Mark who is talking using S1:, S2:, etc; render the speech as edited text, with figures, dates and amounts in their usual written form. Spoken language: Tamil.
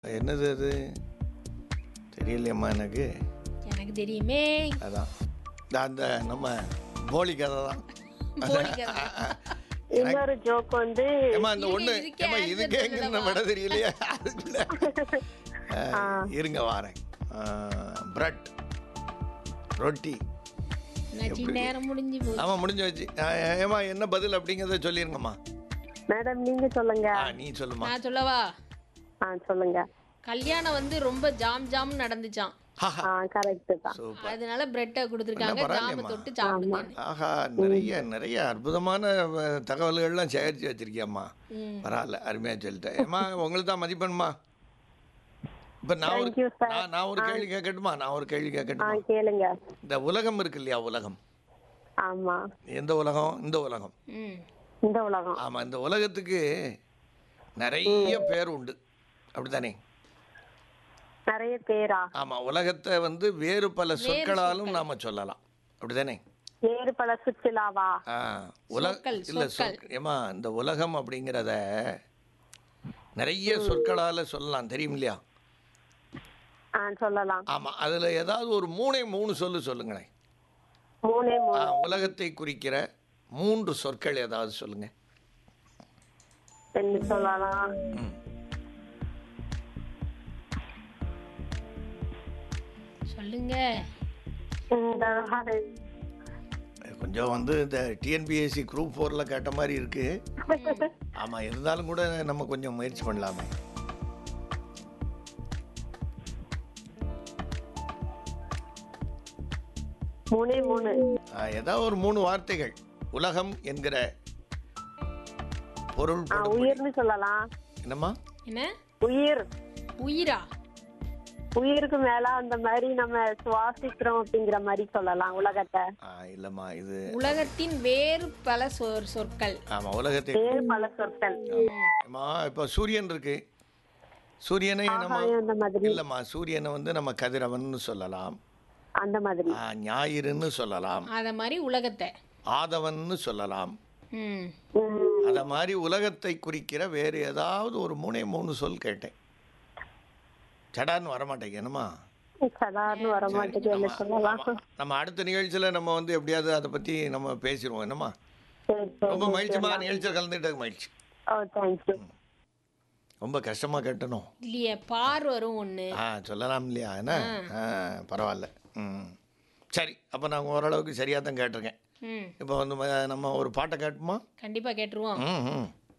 S1: என்னது அது? தெரியலையம்மா எனக்கு.
S2: எனக்கு தெரியுமே.
S1: அதான் அந்த நம்ம போலி கதை தான்.
S2: போலி கதை.
S3: இன்னொரு ஜோக் வந்து
S1: ஏம்மா இந்த ஒண்ணு
S2: இதுக்கே
S1: ஏம்மா
S2: answer
S1: இதுக்கு எங்க
S2: சொல்லலவா?
S1: விட தெரியலையே அதுக்குள்ள இருங்க வாரேன். பிரெட் ரொட்டி.
S2: நச்சு நேரம் முடிஞ்சு போச்சு.
S1: ஆமா முடிஞ்சு வச்சு. ஏமா என்ன பதில் அப்படிங்கிறத சொல்லிருங்கம்மா.
S3: மேடம் நீங்க சொல்லுங்க.
S1: நீ சொல்லுமா.
S2: நான் சொல்லவா?
S3: சொல்லுங்க.
S2: கல்யாணம் வந்து ரொம்ப ஜாம் ஜாம் நடந்துச்சான்.
S3: கரெக்ட் தான்.
S1: சூப்பர்.
S2: அதனால பிரெட்டை கொடுத்துருக்காங்க. ஜாம தொட்டு சாப்பிடுங்க.
S1: ஆஹா நிறைய அற்புதமான தகவல்கள்லாம் சேகரித்து வச்சிருக்கியம்மா. பரவாயில்ல அருமையாக சொல்லிட்டேன். ஏம்மா உங்களுக்கு தான் மதிப்பெண்மா. இப்போ
S3: Thank you, sir.
S1: நான் ஒரு கேள்வி கேட்கட்டுமா? கேட்கட்டுமா?
S3: கேளுங்க.
S1: இந்த உலகம் இருக்கு இல்லையா, உலகம்.
S3: ஆமா.
S1: எந்த உலகம்? இந்த உலகம்.
S3: இந்த உலகம்.
S1: ஆமா, இந்த உலகத்துக்கு நிறைய பேர் உண்டு, அப்படித்தானே?
S3: நிறைய பேரா?
S1: ஆமா, உலகத்தை வந்து வேறு பல சொற்களாலும் நாம சொல்லலாம், அப்படித்தானே?
S3: வேறு பல சுற்றுலாவா?
S1: ஏமா இந்த உலகம் அப்படிங்கிறத நிறைய சொற்களால சொல்லலாம், தெரியும் இல்லையா?
S3: சொல்லலாம்.
S1: ஆமா, அதுல ஏதாவது ஒரு மூணு சொல்லுங்களேன். உலகத்தை குறிக்கிற 3 சொற்கள் ஏதாவது சொல்லுங்க.
S3: என்ன சொல்லலாம்?
S2: சொல்லுங்க.
S1: கொஞ்சம் வந்து இந்த டிஎன்பிஎஸ்சி குரூப் 4ல கேட்ட மாதிரி இருக்கு. ஆமா, இருந்தாலும் கூட நம்ம கொஞ்சம் முயற்சி பண்ணலாமே. ஏதாவது ஒரு 3 வார்த்தைகள் உலகம் என்கிற பொருள்.
S3: உயிர்னு சொல்லலாம்.
S1: என்னம்மா?
S2: என்ன
S3: உயிரா? உயிருக்கு மேல அந்த மாதிரி நம்ம சுவாசிக்கிறோம் அப்படிங்கிற மாதிரி சொல்லலாம் உலகத்தை.
S1: இல்லம்மா, இது
S2: உலகத்தின் வேறு பல சொற்கள்.
S1: ஆமா, உலகத்தை
S3: வேறு பல சொற்கள்.
S1: இப்ப சூரியன் இருக்கு. சூரியனை நம்ம இல்லம்மா, சூரியனை வந்து நம்ம கதிரவன் சொல்லலாம்,
S3: அந்த மாதிரி.
S1: ஞாயிறுன்னு சொல்லலாம்,
S2: அத மாதிரி உலகத்தை
S1: ஆதவன்னு சொல்லலாம். அத மாதிரி உலகத்தை குறிக்கிற வேறு ஏதாவது ஒரு 3 சொல் கேட்டேன். சடான்னு வரமாட்டேங்க. என்னம்மா? நம்ம அடுத்த நிகழ்ச்சியில நம்ம வந்து எப்படியாவது அதை பத்தி நம்ம பேசிடுவோம். என்னம்மா? ரொம்ப மகிழ்ச்சிமா, நிகழ்ச்சியில் கலந்துக்கிட்ட மகிழ்ச்சி. ரொம்ப கஷ்டமா கேட்டணும்
S2: இல்லையே, பார் வரும் ஒண்ணு
S1: சொல்லலாம் இல்லையா? என்ன பரவாயில்ல. சரி, அப்போ நான் ஓரளவுக்கு சரியாக தான் கேட்டிருக்கேன். இப்போ வந்து நம்ம ஒரு பாட்டை கேட்டுமா?
S2: கண்டிப்பா கேட்டுருவோம்.